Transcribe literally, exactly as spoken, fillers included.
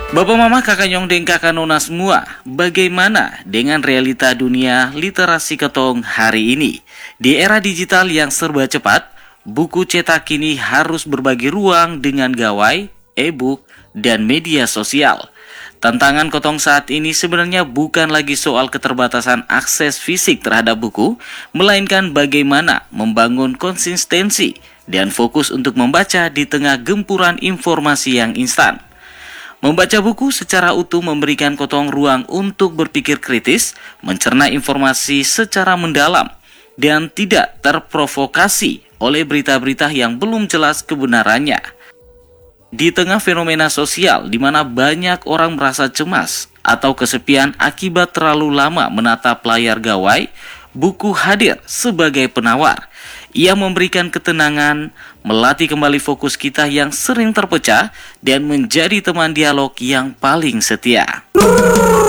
Bapak Mama, Kakak Nyong, dan Kakak Nona semua, bagaimana dengan realita dunia literasi ketong hari ini? Di era digital yang serba cepat, buku cetak kini harus berbagi ruang dengan gawai, e-book, dan media sosial. Tantangan ketong saat ini sebenarnya bukan lagi soal keterbatasan akses fisik terhadap buku, melainkan bagaimana membangun konsistensi dan fokus untuk membaca di tengah gempuran informasi yang instan. Membaca buku secara utuh memberikan kotong ruang untuk berpikir kritis, mencerna informasi secara mendalam, dan tidak terprovokasi oleh berita-berita yang belum jelas kebenarannya. Di tengah fenomena sosial di mana banyak orang merasa cemas atau kesepian akibat terlalu lama menatap layar gawai, buku hadir sebagai penawar. Ia memberikan ketenangan, melatih kembali fokus kita yang sering terpecah, dan menjadi teman dialog yang paling setia.